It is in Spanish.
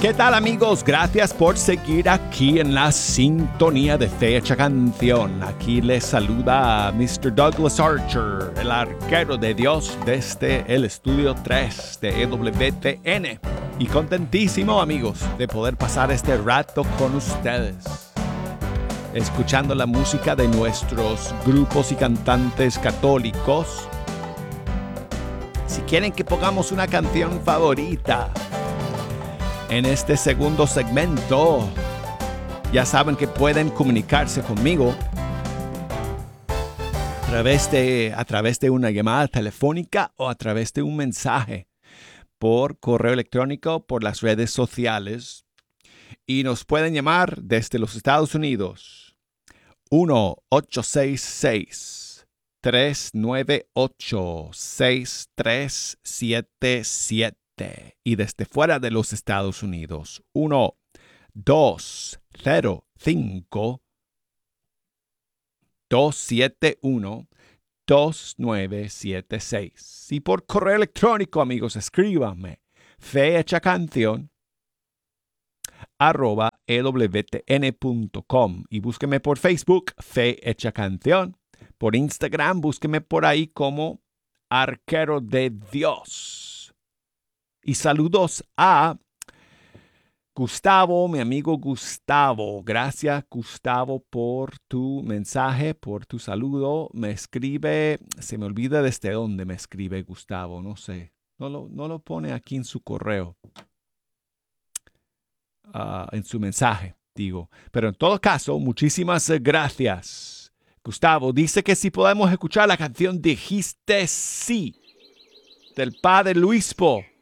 ¿Qué tal, amigos? Gracias por seguir aquí en la sintonía de Fecha Canción. Aquí les saluda Mr. Douglas Archer, el arquero de Dios desde el estudio 3 de EWTN. Y contentísimo, amigos, de poder pasar este rato con ustedes, escuchando la música de nuestros grupos y cantantes católicos. Si quieren que pongamos una canción favorita en este segundo segmento, ya saben que pueden comunicarse conmigo a través de una llamada telefónica o a través de un mensaje por correo electrónico, por las redes sociales. Y nos pueden llamar desde los Estados Unidos. 1-866-398-6377. Y desde fuera de los Estados Unidos, 1-205-271-2976. Y por correo electrónico, amigos, escríbanme fehechacanción@ewtn.com y búsqueme por Facebook, Fe Hecha Canción. Por Instagram, búsqueme por ahí como Arquero de Dios. Y saludos a Gustavo, mi amigo Gustavo. Gracias, Gustavo, por tu mensaje, por tu saludo. Me escribe, se me olvida desde dónde me escribe Gustavo, no sé. No lo pone aquí en su correo, en su mensaje, digo. Pero en todo caso, muchísimas gracias. Gustavo dice que si podemos escuchar la canción Dijiste Sí, del padre Luispo.